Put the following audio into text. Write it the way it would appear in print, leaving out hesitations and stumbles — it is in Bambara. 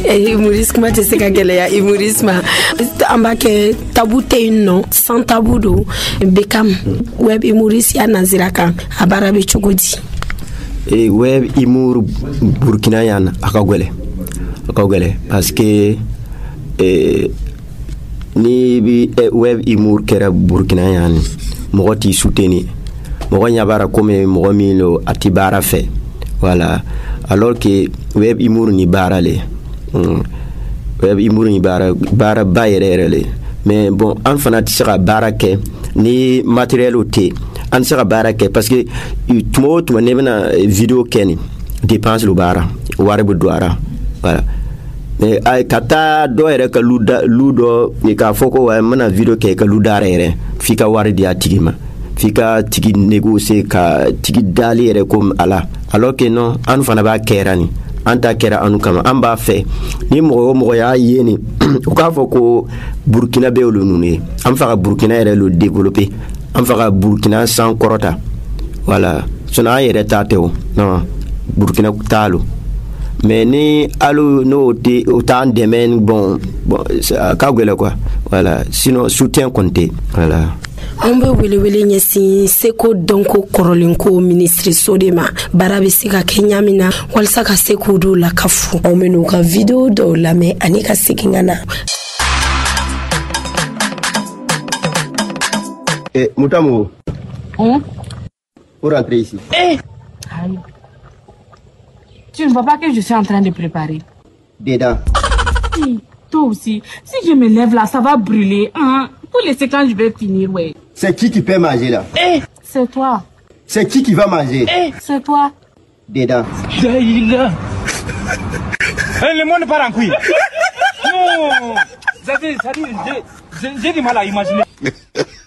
Humorisme kuma tɛ se ka gɛlɛya humorisme an b'a kɛ tabu tɛ yen nɔ sans tabu don Beckham web humoriste ya nazira kan a baara bɛ cogo di web humour Burkina yan aka gwɛlɛ parce que ni bi web humour kɛra Burkina yan mɔgɔ t'i soutenir mɔgɔ ɲabara comme mɔgɔ min lo ati baara fɛ voilà alors que web humour ni baara le web humour ni baara ba yɛrɛ le mais bon an fana tɛ se ka baara kɛ ni matériel tɛ an tɛ se ka baara kɛ parce que tuma ne bɛna vidéo kɛ ni dépense lo baara wari bɛ don ara voilà mais ka taa dɔ yɛrɛ ka lu dɔ ni k'a fɔ ko n bɛna vidéo kɛ ka lu dara yɛrɛ f'i ka wari di a tigi ma f'i ka tigi négocier ka tigi dali yɛrɛ comme ala alors que non an fana b'a kɛra ni an ta kɛra anu kama an b'a fɛ ni mɔgɔ y'a ye ni u k'a fɔ ko Burkina bɛ olu ninnu ye an fɛ ka Burkina yɛrɛ lo développer an fɛ ka Burkina san kɔrɔta voilà sinon an yɛrɛ ta tɛ o non Burkina t'a lo mais ni alu no o t'an dɛmɛ bon ka gwɛlɛ quoi voilà sinon soutien compté voilà. An bɛ welewele ɲɛsin seko dɔnko kɔrɔlenko ministre de ma baara bɛ se ka kɛ ɲa min na walasa ka se k'u dɔw la ka fu anw bɛ n'u ka video dɔw lamɛn ani ka segin ka na. Moutamo. Pour rentrer ici. Aïe. Tu ne vois pas que je suis en train de préparer? Dedans. Toi aussi, si je me lève là, ça va brûler. Hein? Pour laisser quand je vais finir, ouais. C'est qui peut manger là? C'est toi. C'est qui va manger? C'est toi. Dedans. Le monde part en couille. Non. J'ai du mal à imaginer.